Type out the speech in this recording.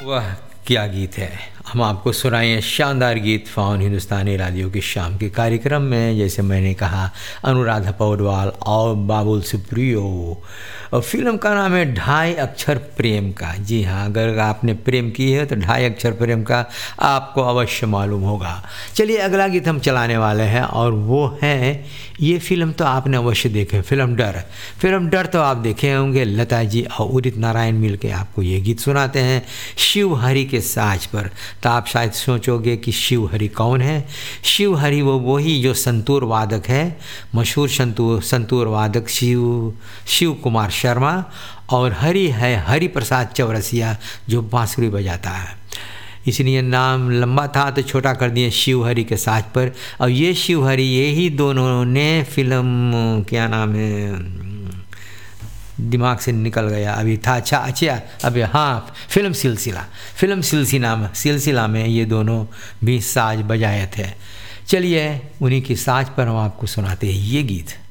वह क्या गीत है। हम आपको सुनाएं शानदार गीत फ़ॉन हिंदुस्तानी रेडियो के शाम के कार्यक्रम में। जैसे मैंने कहा, अनुराधा पौडवाल और बाबुल सुप्रियो। और फिल्म का नाम है ढाई अक्षर प्रेम का। जी हाँ, अगर आपने प्रेम की है तो ढाई अक्षर प्रेम का आपको अवश्य मालूम होगा। चलिए अगला गीत हम चलाने वाले हैं और वो है, ये फिल्म तो आपने अवश्य देखे, फिल्म डर तो आप देखे होंगे। लता जी और उदित नारायण मिल के आपको ये गीत सुनाते हैं शिव हरि के साज पर। तो आप शायद सोचोगे कि शिव हरि कौन है। शिव हरि वही जो संतूर वादक है, मशहूर संतूर वादक शिव कुमार शर्मा। और हरि है हरि प्रसाद चौरसिया जो बांसुरी बजाता है। इसलिए नाम लंबा था तो छोटा कर दिए शिव हरि के साज पर। और ये शिव हरि यही दोनों ने फिल्म, क्या नाम है, दिमाग से निकल गया अभी था। अच्छा अभी हाँ, फिल्म सिलसिला में ये दोनों भी साज बजाए थे। चलिए उन्हीं की साज पर हम आपको सुनाते हैं ये गीत।